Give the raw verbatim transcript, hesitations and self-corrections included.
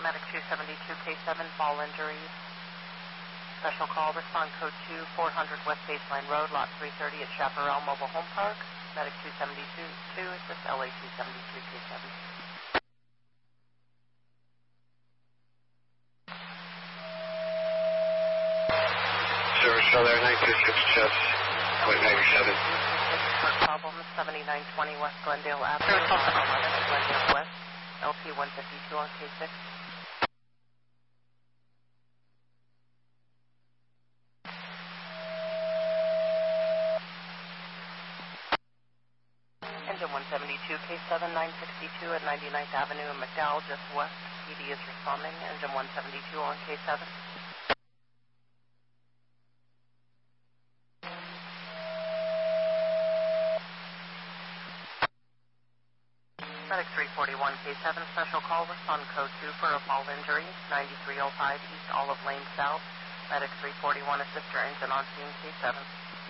Medic two seventy-two, K seven, fall injuries. Special call, respond code two, four hundred West Baseline Road, lot three thirty at Chaparral Mobile Home Park. Medic two seventy-two, two, assist L A two seventy-three, K seven. Service still there, nine two six Jets, point nine seven. Problem, seventy-nine twenty West Glendale Avenue. Service call seven eleven at Glendale West, L P one fifty-two on K six. Engine one seventy-two, K seven, nine sixty-two at ninety-ninth Avenue in McDowell, just west. P D is responding. Engine one seventy-two on K seven. Medic three forty-one, K seven, special call, respond code two for a fall injury, ninety-three oh five East Olive Lane South. Medic three forty-one, assist your engine on scene, K seven.